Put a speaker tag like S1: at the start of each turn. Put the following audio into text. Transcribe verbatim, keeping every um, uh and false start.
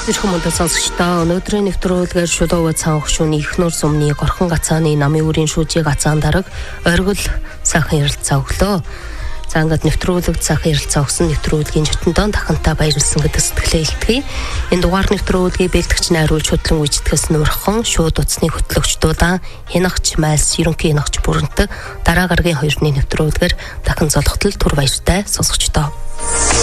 S1: Ирхэн мөндөд сонсогчдоо өнөөдрийн нэвтрүүлгээр шулуувд цаан хшууны ихнүр сумны горхон гацааны намын үрийн шүүжийн гацаан дараг оргил сайхан ярилцаа өглөө. За ингээд нэвтрүүлэг сайхан ярилцаа өгсөн нэвтрүүлгийн чөтөндөө дахинтаа баярлсан гэдэг сэтгэлээ илтгэе. Энэ дугаар нэвтрүүлгийг бэлтгэж найруулж хөтлөн үжтгэс нурхан шууд утасны хөтлөгчдүүдаа хянагч майлс ерөнхий хянагч бүрэнтэг дараа гарагийн хоёрны нэвтрүүлгээр дахин золготол түр баяртай сонсогчдоо.